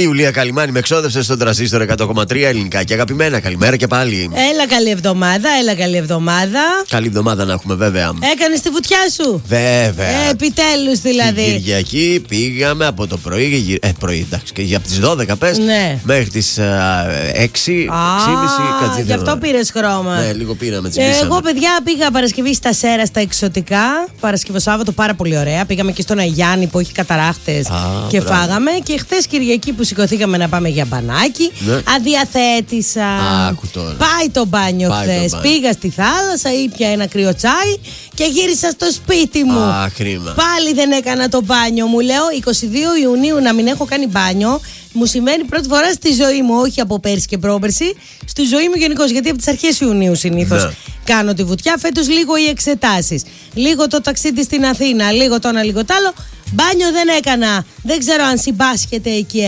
Η Ιουλία Καλιμάνη με εξόδευσε στον τραζίστρο 100,3 ελληνικά και αγαπημένα. Καλημέρα και πάλι. Έλα, καλή εβδομάδα, καλή εβδομάδα. Καλή εβδομάδα να έχουμε, βέβαια. Έκανες τη βουτιά σου. Βέβαια. Επιτέλους δηλαδή. Την Κυριακή πήγαμε από το πρωί. Πρωί, εντάξει, και από τις 12 πες. Ναι. Μέχρι τις 6, 6.30 γι' αυτό πήρες χρώμα. Ναι, λίγο πήραμε, τσιμπήσαμε. Εγώ, παιδιά, πήγα Παρασκευή στα Σέρα στα εξωτικά. Παρασκευό Σάββατο πάρα πολύ ωραία. Πήγαμε και στον Αγιάννη που έχει καταράχτες και φάγαμε. Και χθες Κυριακή που σηκωθήκαμε να πάμε για μπανάκι, ναι, αδιαθέτησα. Άκου τώρα. Πάει το μπάνιο χθες. Πήγα στη θάλασσα, ήπια ένα κρύο τσάι και γύρισα στο σπίτι μου. Κρίμα. Πάλι δεν έκανα το μπάνιο. Μου λέω 22 Ιουνίου να μην έχω κάνει μπάνιο. Μου σημαίνει πρώτη φορά στη ζωή μου, όχι από πέρσι και πρόπερσι, στη ζωή μου γενικώς. Γιατί από τις αρχές Ιουνίου συνήθως κάνω τη βουτιά. Φέτος λίγο οι εξετάσεις, λίγο το ταξίδι στην Αθήνα, λίγο το ένα, λίγο το άλλο. Μπάνιο δεν έκανα. Δεν ξέρω αν συμπάσχετε εκεί